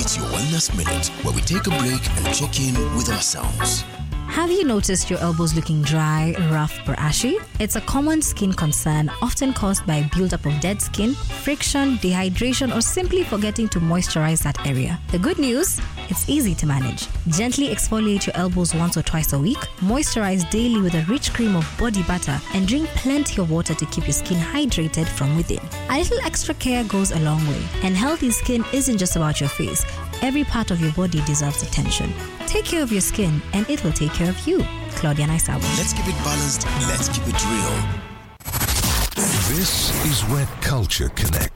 It's your Wellness Minute, where we take a break and check in with ourselves. Have you noticed your elbows looking dry, rough, or ashy? It's a common skin concern, often caused by buildup of dead skin, friction, dehydration, or simply forgetting to moisturize that area. The good news? It's easy to manage. Gently exfoliate your elbows once or twice a week, moisturize daily with a rich cream of body butter, and drink plenty of water to keep your skin hydrated from within. A little extra care goes a long way, and healthy skin isn't just about your face. Every part of your body deserves attention. Take care of your skin, and it will take care of you. Claudia Naisawa. Let's keep it balanced. Let's keep it real. This is where culture connects.